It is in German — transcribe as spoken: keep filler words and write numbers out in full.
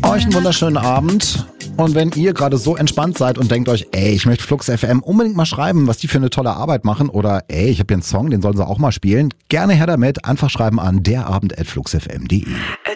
Euch einen wunderschönen Abend. Und wenn ihr gerade so entspannt seid und denkt euch, ey, ich möchte Flux F M unbedingt mal schreiben, was die für eine tolle Arbeit machen, oder ey, ich habe hier einen Song, den sollen sie auch mal spielen, gerne her damit. Einfach schreiben an derabend at fluxfm punkt de.